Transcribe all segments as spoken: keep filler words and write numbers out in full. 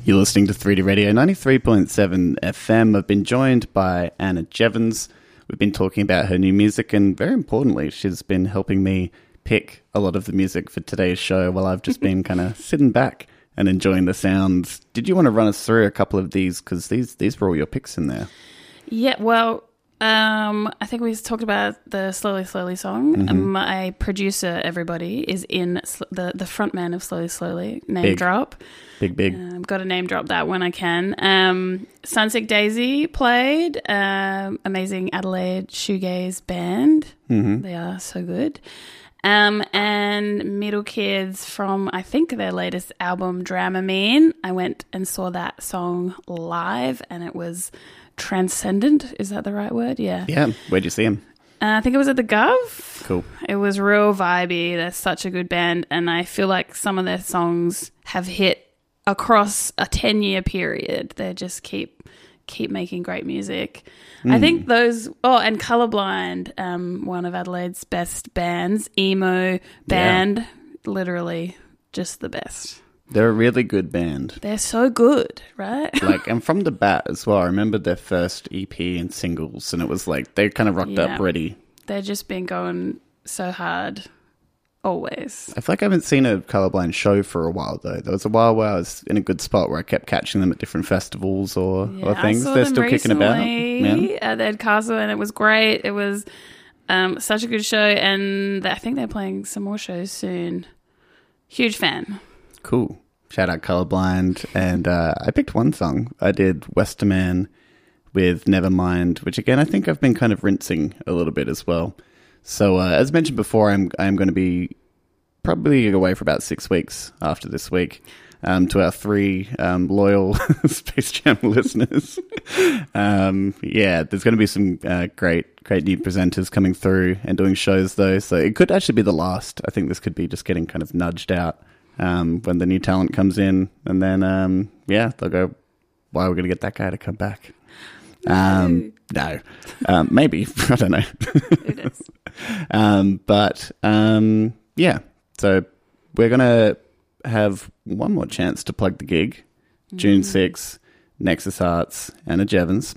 You're listening to three D Radio ninety-three point seven F M. I've been joined by Anna Jevons. We've been talking about her new music, and very importantly, she's been helping me pick a lot of the music for today's show while I've just been kind of sitting back and enjoying the sounds. Did you want to run us through a couple of these? Because these, these were all your picks in there. Yeah, well, um, I think we talked about the Slowly Slowly song. Mm-hmm. My producer, everybody, is in sl- the, the front man of Slowly Slowly, name Big. drop. Big, big. Um, got to name drop that when I can. Um, Sunset Daisy played. Um, amazing Adelaide shoegaze band. Mm-hmm. They are so good. Um, and Middle Kids from, I think, their latest album, Dramamine. I went and saw that song live, and it was transcendent. Is that the right word? Yeah. Yeah. Where'd you see him? Uh, I think it was at the Gov. Cool. It was real vibey. They're such a good band, and I feel like some of their songs have hit across a ten-year period. They just keep keep making great music. Mm. I think those... Oh, and Colourblind, um, one of Adelaide's best bands, emo band, yeah. Literally just the best. They're a really good band. They're so good, right? Like, and from the bat as well. I remember their first E P and singles, and it was like they kind of rocked yeah. up ready. They've just been going so hard always. I feel like I haven't seen a Colourblind show for a while, though. There was a while where I was in a good spot where I kept catching them at different festivals or, yeah, or things. I saw They're them still kicking about. Yeah. At Ed Castle, and it was great. It was um, such a good show, and I think they're playing some more shows soon. Huge fan. Cool. Shout out Colourblind. And uh, I picked one song. I did Westerman with Nevermind, which again, I think I've been kind of rinsing a little bit as well. So uh, as mentioned before, I'm I'm going to be probably away for about six weeks after this week. Um, to our three um, loyal Space Jam listeners, um, yeah, there's going to be some uh, great, great new presenters coming through and doing shows though. So it could actually be the last. I think this could be just getting kind of nudged out um, when the new talent comes in, and then um, yeah, they'll go, "Why are we going to get that guy to come back?" Um, no, um, maybe I don't know. It is. Um, but um, yeah, so we're gonna have one more chance to plug the gig, mm. June sixth, Nexus Arts, Anna Jevons.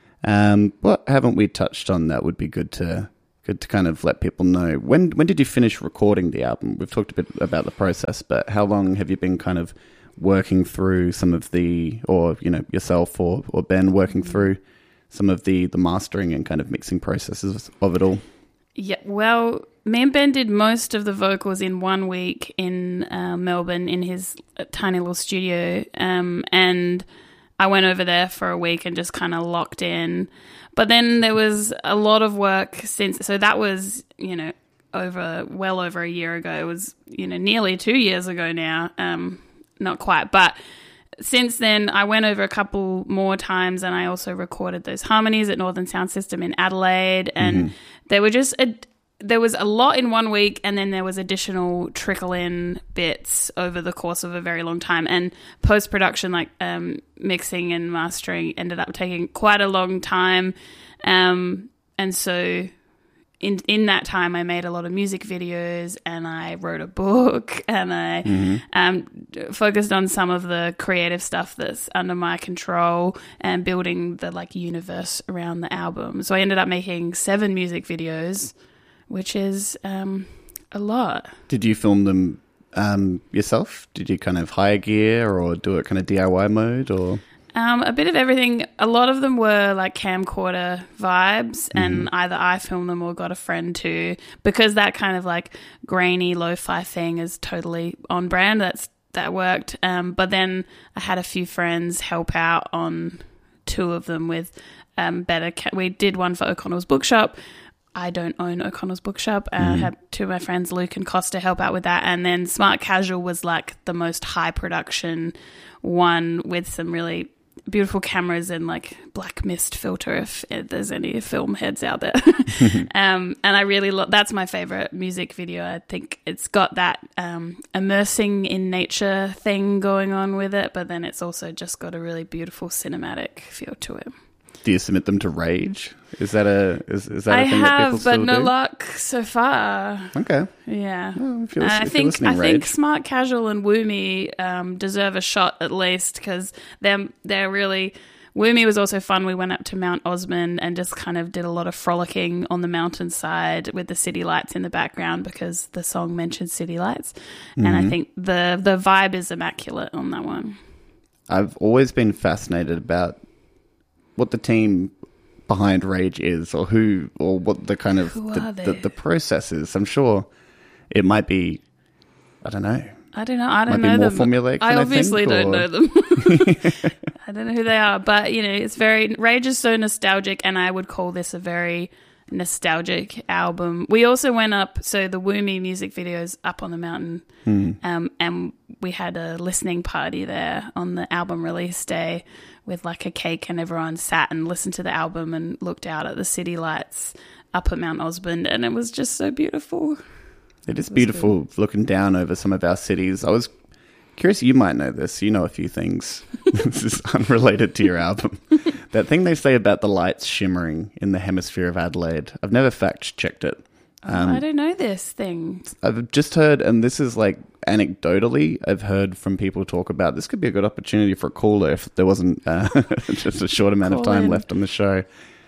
Um, what haven't we touched on that would be good to good to kind of let people know? When when did you finish recording the album? We've talked a bit about the process, but how long have you been kind of working through some of the, or you know, yourself or or Ben working through some of the the mastering and kind of mixing processes of it all? Yeah, well, me and Ben did most of the vocals in one week in uh, Melbourne in his tiny little studio, um, and I went over there for a week and just kind of locked in. But then there was a lot of work since, so that was, you know, over well over a year ago. It was, you know, nearly two years ago now, um, not quite, but since then, I went over a couple more times, and I also recorded those harmonies at Northern Sound System in Adelaide, and mm-hmm. there were just a, there was a lot in one week, and then there was additional trickle-in bits over the course of a very long time, and post-production, like um, mixing and mastering, ended up taking quite a long time, um, and so in in that time, I made a lot of music videos, and I wrote a book, and I mm-hmm. um, focused on some of the creative stuff that's under my control and building the like universe around the album. So I ended up making seven music videos, which is um, a lot. Did you film them um, yourself? Did you kind of hire gear or do it kind of D I Y mode or? Um, a bit of everything. A lot of them were like camcorder vibes, mm-hmm. and either I filmed them or got a friend to, because that kind of like grainy lo-fi thing is totally on brand. That's that worked. Um, but then I had a few friends help out on two of them with um, better. Ca- we did one for O'Connell's Bookshop. I don't own O'Connell's Bookshop. Uh, mm. I had two of my friends, Luke and Costa, help out with that. And then Smart Casual was like the most high production one with some really beautiful cameras and like black mist filter if, if there's any film heads out there. um, and I really love, that's my favorite music video. I think it's got that um, immersing in nature thing going on with it, but then it's also just got a really beautiful cinematic feel to it. do you submit them to Rage? Is that a is, is that a I thing that people have, still but no do? luck so far. Okay. Yeah. Well, if you're, Uh, if I you're think listening, I think Rage. Smart Casual and Woomy um, deserve a shot at least because they're they're really. Woomy was also fun. We went up to Mount Osmond and just kind of did a lot of frolicking on the mountainside with the city lights in the background because the song mentions city lights, mm-hmm. and I think the the vibe is immaculate on that one. I've always been fascinated about what the team behind Rage is, or who, or what the kind of the, the, the process is. I'm sure it might be, I don't know. I don't know. I don't might know be more them. formulaic I than obviously I think, don't or... know them. I don't know who they are, but you know, it's very Rage is so nostalgic, and I would call this a very nostalgic album. We also went up, so the Woomy music videos up on the mountain, hmm. um, and we had a listening party there on the album release day with like a cake, and everyone sat and listened to the album and looked out at the city lights up at Mount Osmond, and it was just so beautiful. It is beautiful good. Looking down over some of our cities. I was curious, you might know this. You know a few things. This is unrelated to your album. That thing they say about the lights shimmering in the hemisphere of Adelaide. I've never fact-checked it. Um, oh, I don't know this thing. I've just heard, and this is like anecdotally, I've heard from people talk about this could be a good opportunity for a caller if there wasn't uh, just a short amount Call of time in. left on the show.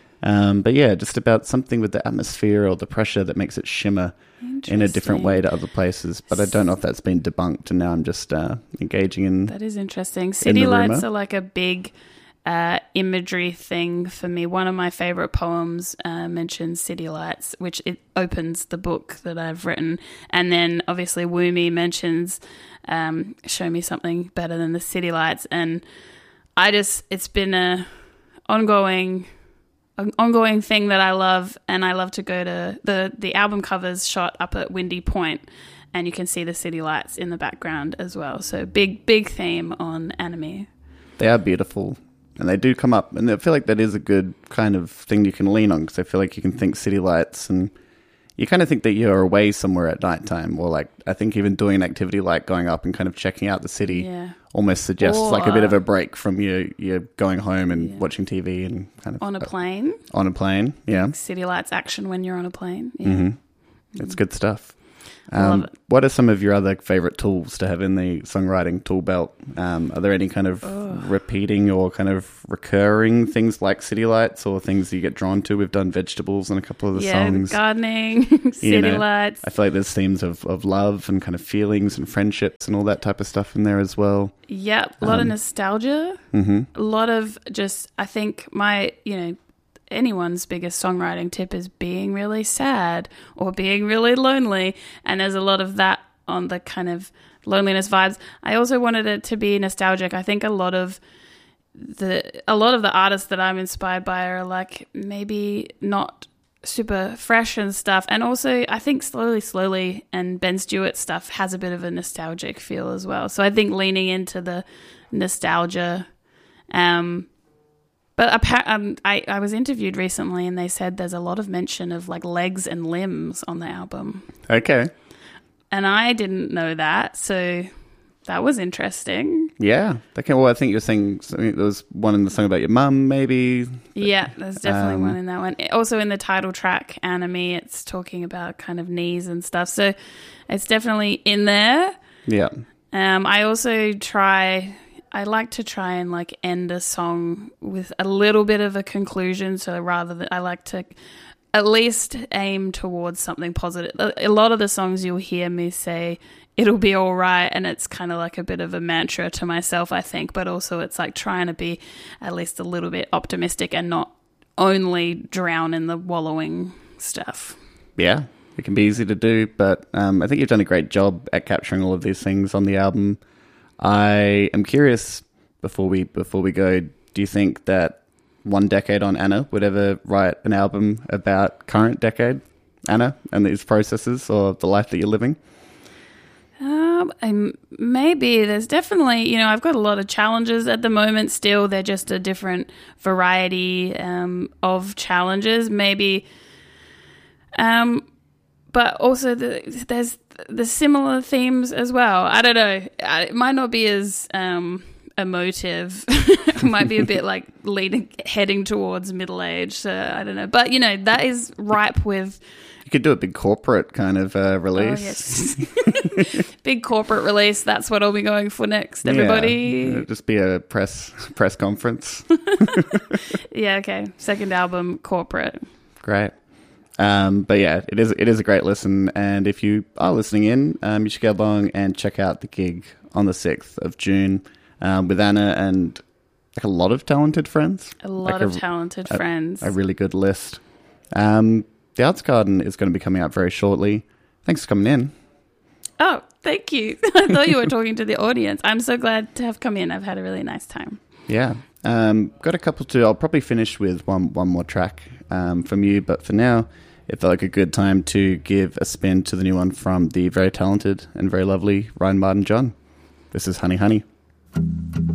Um, but yeah, just about something with the atmosphere or the pressure that makes it shimmer in a different way to other places. But I don't know if that's been debunked, and now I'm just uh, engaging in. That is interesting. City lights rumor. are like a big uh, imagery thing for me. One of my favorite poems uh, mentions city lights, which it opens the book that I've written. And then obviously Woomy mentions um, show me something better than the city lights. And I just, it's been a ongoing... an ongoing thing that I love, and I love to go to the the album covers shot up at Windy Point, and you can see the city lights in the background as well. So big big theme on anime. They are beautiful, and they do come up, and I feel like that is a good kind of thing you can lean on, because I feel like you can think city lights and you kind of think that you're away somewhere at nighttime, or like I think even doing an activity like going up and kind of checking out the city yeah. almost suggests or, like a bit of a break from your, your going home and yeah. watching T V and kind of... On a plane. Uh, on a plane, yeah. City lights action when you're on a plane. Yeah. Mm-hmm. It's good stuff. I Um, love it. what are some of your other favourite tools to have in the songwriting tool belt? Um, are there any kind of Oh. repeating or kind of recurring things like city lights, or things you get drawn to? We've done vegetables in a couple of the Yeah, songs. gardening, city You know, lights. I feel like there's themes of, of love and kind of feelings and friendships and all that type of stuff in there as well. Yep, a lot Um, of nostalgia. Mm-hmm. A lot of just, I think my, you know, anyone's biggest songwriting tip is being really sad or being really lonely. And there's a lot of that on the kind of loneliness vibes. I also wanted it to be nostalgic. I think a lot of the, a lot of the artists that I'm inspired by are like maybe not super fresh and stuff. And also I think Slowly Slowly and Ben Stewart stuff has a bit of a nostalgic feel as well. So I think leaning into the nostalgia, um, But appa- um, I, I was interviewed recently and they said there's a lot of mention of like legs and limbs on the album. Okay. And I didn't know that, so that was interesting. Yeah. Okay. Well, I think you're saying something, there was one in the song about your mum, maybe. Yeah, there's definitely Um, one in that one. Also in the title track, Anime, it's talking about kind of knees and stuff. So it's definitely in there. Yeah. Um, I also try... I like to try and like end a song with a little bit of a conclusion. So rather than, I like to at least aim towards something positive. A, a lot of the songs you'll hear me say, it'll be all right. And it's kind of like a bit of a mantra to myself, I think. But also it's like trying to be at least a little bit optimistic and not only drown in the wallowing stuff. Yeah. It can be easy to do, but um, I think you've done a great job at capturing all of these things on the album. I am curious, before we before we go, do you think that One Decade on Anna would ever write an album about current decade Anna and these processes or the life that you're living? Um, I'm, maybe there's definitely, you know, I've got a lot of challenges at the moment still. They're just a different variety um, of challenges. Maybe, um, but also the, there's the similar themes as well. I don't know. It might not be as um, emotive. Might be a bit like leading, heading towards middle age. So I don't know. But, you know, that is ripe with... You could do a big corporate kind of uh, release. Oh, yes. Big corporate release. That's what I'll be going for next, everybody. Yeah, it'll just be a press press conference. Yeah, okay. Second album, corporate. Great. Um, but yeah, it is it is a great listen. And if you are listening in, um, you should go along and check out the gig on the sixth of June um, with Anna and like a lot of talented friends. A lot like of a, talented a, friends. A really good list. Um, the Arts Garden is going to be coming out very shortly. Thanks for coming in. Oh, thank you. I thought you were talking to the audience. I'm so glad to have come in. I've had a really nice time. Yeah. Um, got a couple to... I'll probably finish with one one more track um, from you, but for now, it felt like a good time to give a spin to the new one from the very talented and very lovely Ryan Martin John. This is Honey Honey.